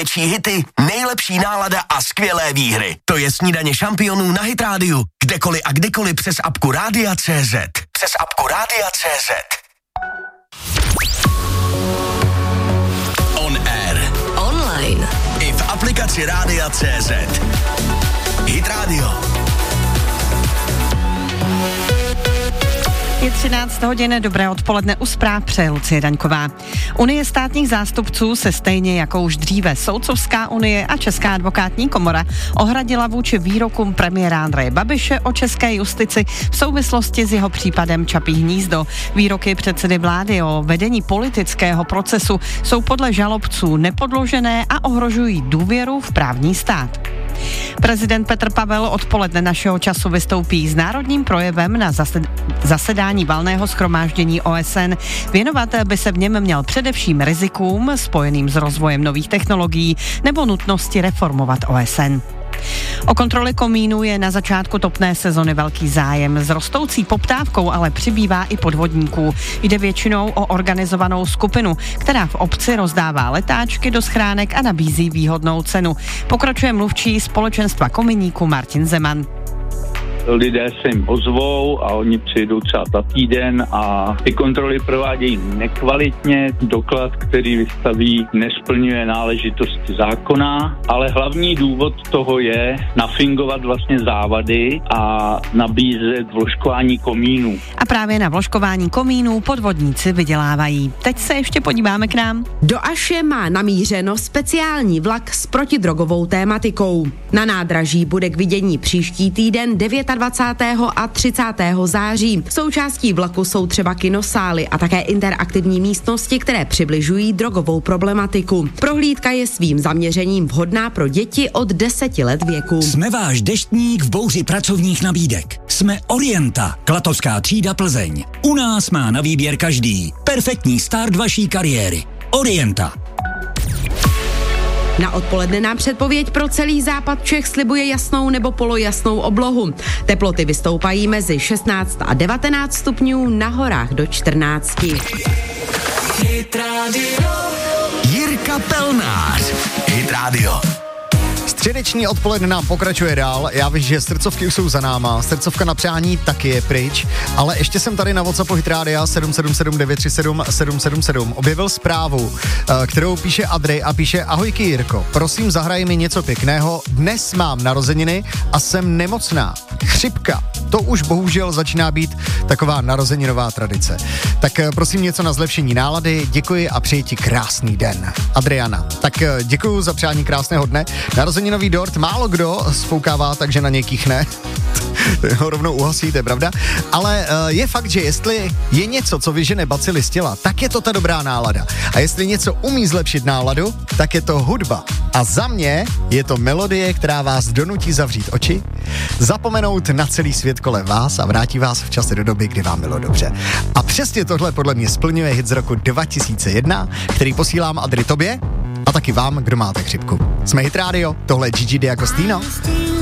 největší hity, nejlepší nálada a skvělé výhry. To je Snídaně šampionů na Hit Radio. Kdekoliv a kdykoliv přes apku Rádia.cz. Přes apku Rádia.cz. On air. Online. I v aplikaci Rádia.cz. Hit Radio. Je 13 hodin, dobré odpoledne, u zpráv přeje Lucie Daňková. Unie státních zástupců se stejně jako už dříve Soudcovská unie a Česká advokátní komora ohradila vůči výrokům premiéra Andreje Babiše o české justici v souvislosti s jeho případem Čapí hnízdo. Výroky předsedy vlády o vedení politického procesu jsou podle žalobců nepodložené a ohrožují důvěru v právní stát. Prezident Petr Pavel odpoledne našeho času vystoupí s národním projevem na zasedání valného shromáždění OSN. Věnovat by se v něm měl především rizikům spojeným s rozvojem nových technologií nebo nutnosti reformovat OSN. O kontroly komínů je na začátku topné sezony velký zájem. S rostoucí poptávkou ale přibývá i podvodníků. Jde většinou o organizovanou skupinu, která v obci rozdává letáčky do schránek a nabízí výhodnou cenu. Pokračuje mluvčí společenstva kominíků Martin Zeman. Lidé se jim ozvou a oni přijdou třeba za týden a ty kontroly provádějí nekvalitně, doklad, který vystaví, nesplňuje náležitosti zákona, ale hlavní důvod toho je nafingovat vlastně závady a nabízet vložkování komínů. A právě na vložkování komínů podvodníci vydělávají. Teď se ještě podíváme k nám. Do Aše má namířeno speciální vlak s protidrogovou tématikou. Na nádraží bude k vidění příští týden 29. a 30. září. Součástí vlaku jsou třeba kinosály a také interaktivní místnosti, které přibližují drogovou problematiku. Prohlídka je svým zaměřením vhodná pro děti od 10 let věku. Jsme váš deštník v bouři pracovních nabídek. Jsme Orienta, Klatovská třída Plzeň. U nás má na výběr každý. Perfektní start vaší kariéry. Orienta. Na odpoledne nám předpověď pro celý západ Čech slibuje jasnou nebo polojasnou oblohu. Teploty vystoupají mezi 16 a 19 stupňů, na horách do 14. Jirka Pelnář. Hit Radio. Středeční odpoledne nám pokračuje dál. Já vím, že srdcovky už jsou za náma, srdcovka na přání taky je pryč, ale ještě jsem tady na WhatsAppu Hit Rádia 777 937 777 objevil zprávu, kterou píše Adry a píše: ahojky Jirko, prosím zahraj mi něco pěkného, dnes mám narozeniny a jsem nemocná. Chřipka. To už bohužel začíná být taková narozeninová tradice. Tak prosím něco na zlepšení nálady, děkuji a přeji ti krásný den. Adriana. Tak děkuji za přání krásného dne. Narozeninový dort málo kdo spoukává, takže na něj kýchne. Ho rovnou uhasí, to je pravda. Ale je fakt, že jestli je něco, co vyžene bacily z těla, tak je to ta dobrá nálada. A jestli něco umí zlepšit náladu, tak je to hudba. A za mě je to melodie, která vás donutí zavřít oči, zapomenout na celý svět kolem vás a vrátí vás v čase do doby, kdy vám bylo dobře. A přesně tohle podle mě splňuje hit z roku 2001, který posílám Adri tobě a taky vám, kdo máte chřipku. Jsme Hit Radio, tohle je Gigi D'Agostino.